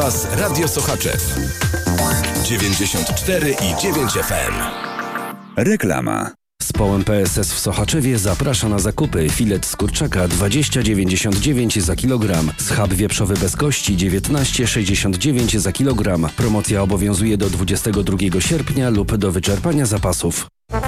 Radio Sochaczew 94,9 FM. Reklama. Społem PSS w Sochaczewie zaprasza na zakupy. Filet z kurczaka 20,99 za kilogram. Schab wieprzowy bez kości 19,69 za kilogram. Promocja obowiązuje do 22 sierpnia lub do wyczerpania zapasów.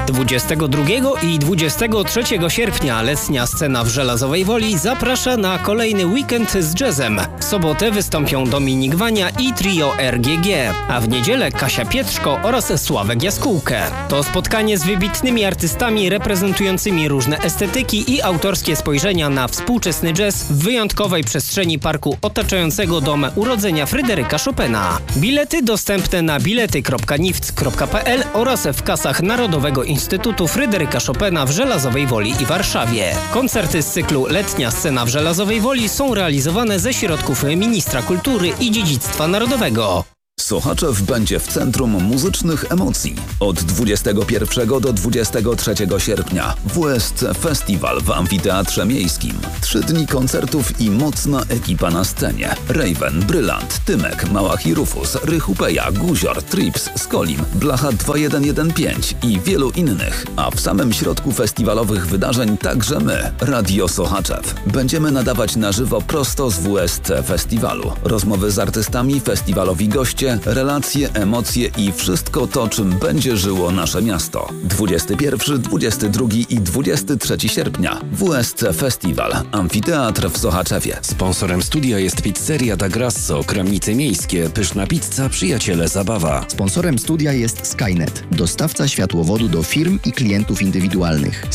22 i 23 sierpnia letnia scena w Żelazowej Woli zaprasza na kolejny weekend z jazzem. W sobotę wystąpią Dominik Wania i trio RGG, a w niedzielę Kasia Pietrzko oraz Sławek Jaskółkę. To spotkanie z wybitnymi artystami reprezentującymi różne estetyki i autorskie spojrzenia na współczesny jazz w wyjątkowej przestrzeni parku otaczającego dom urodzenia Fryderyka Chopina. Bilety dostępne na bilety.nifc.pl oraz w kasach Narodowego Instytutu Fryderyka Chopina w Żelazowej Woli i Warszawie. Koncerty z cyklu Letnia scena w Żelazowej Woli są realizowane ze środków Ministra Kultury i Dziedzictwa Narodowego. Sochaczew będzie w centrum muzycznych emocji. Od 21 do 23 sierpnia WSC Festiwal w Amfiteatrze Miejskim. 3 dni koncertów i mocna ekipa na scenie. Raven, Brylant, Tymek, Małach i Rufus, Rychupeja, Guzior, Trips, Skolim, Blacha 2115 i wielu innych. A w samym środku festiwalowych wydarzeń także my, Radio Sochaczew. Będziemy nadawać na żywo prosto z WSC Festiwalu. Rozmowy z artystami, festiwalowi goście, relacje, emocje i wszystko to, czym będzie żyło nasze miasto. 21, 22 i 23 sierpnia. WSC Festiwal. Amfiteatr w Sochaczewie. Sponsorem studia jest pizzeria Da Grasso, Kramnice Miejskie, pyszna pizza, przyjaciele zabawa. Sponsorem studia jest Skynet, dostawca światłowodu do firm i klientów indywidualnych.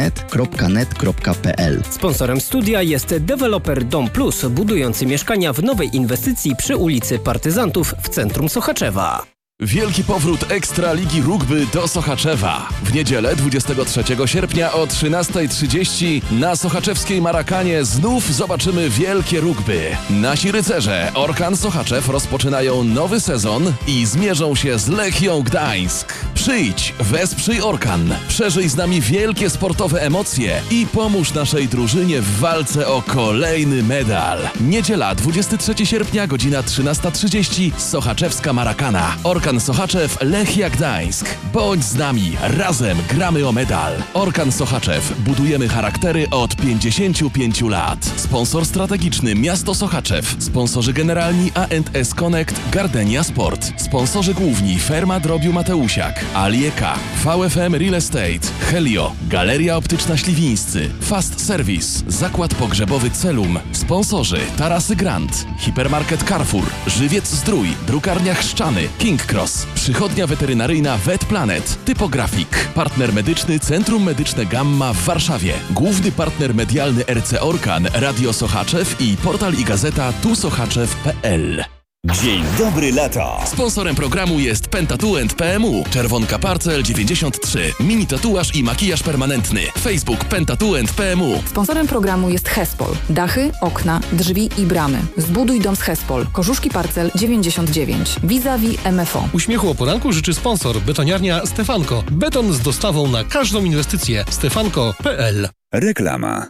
skynet.net.pl. Sponsorem studia jest deweloper Dom Plus, budujący mieszkania w nowej inwestycji przy ulicy Partyzantów w centrum Sochaczewa. Wielki powrót Ekstraligi Rugby do Sochaczewa. W niedzielę 23 sierpnia o 13:30 na sochaczewskiej Marakanie znów zobaczymy wielkie rugby. Nasi rycerze Orkan Sochaczew rozpoczynają nowy sezon i zmierzą się z Lechią Gdańsk. Przyjdź, wesprzyj Orkan, przeżyj z nami wielkie sportowe emocje i pomóż naszej drużynie w walce o kolejny medal. Niedziela 23 sierpnia, godzina 13:30, Sochaczewska Marakana. Orkan Sochaczew, Lechia Gdańsk. Bądź z nami, razem gramy o medal. Orkan Sochaczew, budujemy charaktery od 55 lat. Sponsor strategiczny Miasto Sochaczew. Sponsorzy generalni A&S Connect, Gardenia Sport. Sponsorzy główni Ferma Drobiu Mateusiak, Alieka, VFM Real Estate, Helio, Galeria Optyczna Śliwińscy, Fast Service, Zakład Pogrzebowy Celum. Sponsorzy Tarasy Grand, Hipermarket Carrefour, Żywiec Zdrój, Drukarnia Chrzczany, King Cross, Przychodnia Weterynaryjna Vet Planet, Typografik, partner medyczny Centrum Medyczne Gamma w Warszawie, główny partner medialny RC Orkan, Radio Sochaczew i portal i gazeta tusochaczew.pl. Dzień dobry lata. Sponsorem programu jest Pentatuent PMU, Czerwonka Parcel 93, mini tatuaż i makijaż permanentny. Facebook Pentatuent PMU. Sponsorem programu jest Hespol. Dachy, okna, drzwi i bramy. Zbuduj dom z Hespol. Korzuszki Parcel 99. Vis-a-vis MFO. Uśmiechu o poranku życzy sponsor betoniarnia Stefanko. Beton z dostawą na każdą inwestycję. Stefanko.pl. Reklama.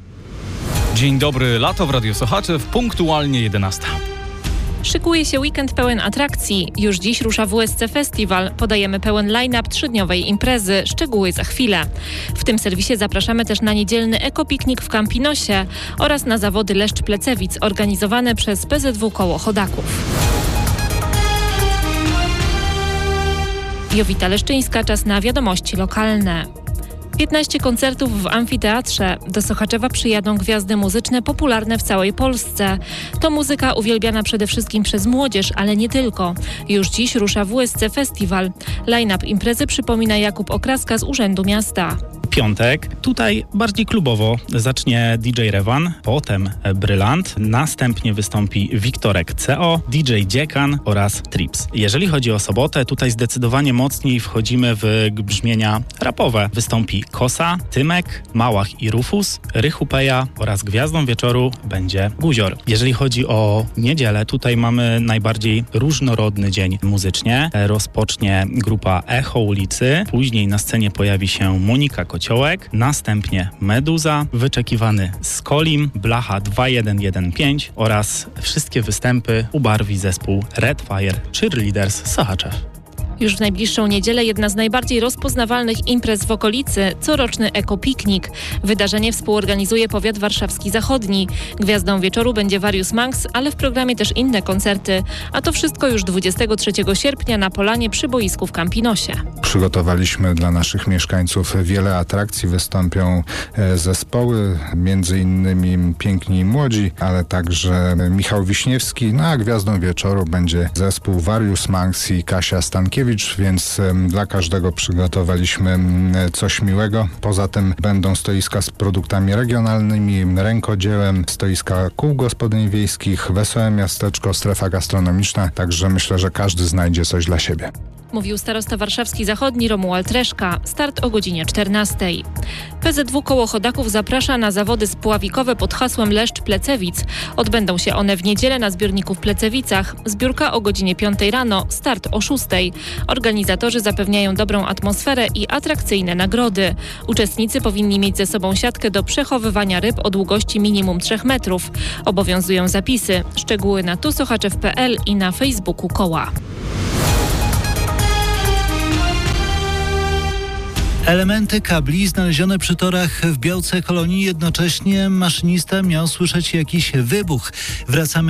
Dzień dobry, lato w Radio Sochaczew, punktualnie 11. Szykuje się weekend pełen atrakcji. Już dziś rusza WSC Festiwal. Podajemy pełen line-up 3-dniowej imprezy. Szczegóły za chwilę. W tym serwisie zapraszamy też na niedzielny ekopiknik w Campinosie oraz na zawody Leszcz Plecewic organizowane przez PZW Koło Chodaków. Jowita Leszczyńska, czas na wiadomości lokalne. 15 koncertów w Amfiteatrze. Do Sochaczewa przyjadą gwiazdy muzyczne popularne w całej Polsce. To muzyka uwielbiana przede wszystkim przez młodzież, ale nie tylko. Już dziś rusza WSC Festiwal. Line-up imprezy przypomina Jakub Okraska z Urzędu Miasta. Piątek, tutaj bardziej klubowo zacznie DJ Rewan, potem Brylant, następnie wystąpi Wiktorek CO, DJ Dziekan oraz Trips. Jeżeli chodzi o sobotę, tutaj zdecydowanie mocniej wchodzimy w brzmienia rapowe. Wystąpi Kosa, Tymek, Małach i Rufus, Rychupeja oraz gwiazdą wieczoru będzie Guzior. Jeżeli chodzi o niedzielę, tutaj mamy najbardziej różnorodny dzień muzycznie. Rozpocznie grupa Echo Ulicy, później na scenie pojawi się Monika Kociewska, Kociołek, następnie Meduza, wyczekiwany Skolim, Blacha 2115 oraz wszystkie występy ubarwi zespół Red Fire Cheerleaders z Sochaczew. Już w najbliższą niedzielę jedna z najbardziej rozpoznawalnych imprez w okolicy – coroczny Ekopiknik. Wydarzenie współorganizuje powiat warszawski zachodni. Gwiazdą wieczoru będzie Warius Manx, ale w programie też inne koncerty. A to wszystko już 23 sierpnia na Polanie przy boisku w Campinosie. Przygotowaliśmy dla naszych mieszkańców wiele atrakcji. Wystąpią zespoły, między innymi Piękni i Młodzi, ale także Michał Wiśniewski. No a gwiazdą wieczoru będzie zespół Warius Manx i Kasia Stankiewicz, więc dla każdego przygotowaliśmy coś miłego. Poza tym będą stoiska z produktami regionalnymi, rękodziełem, stoiska kół gospodyń wiejskich, wesołe miasteczko, strefa gastronomiczna, także myślę, że każdy znajdzie coś dla siebie. Mówił starosta warszawski zachodni Romuald Reszka. Start o godzinie 14. PZW Koło Chodaków zaprasza na zawody spławikowe pod hasłem Leszcz Plecewic. Odbędą się one w niedzielę na zbiorniku w Plecewicach. Zbiórka o godzinie 5 rano, start o 6. Organizatorzy zapewniają dobrą atmosferę i atrakcyjne nagrody. Uczestnicy powinni mieć ze sobą siatkę do przechowywania ryb o długości minimum 3 metrów. Obowiązują zapisy. Szczegóły na tusochaczew.pl i na Facebooku koła. Elementy kabli znalezione przy torach w Białce Kolonii. Jednocześnie maszynista miał słyszeć jakiś wybuch. Wracamy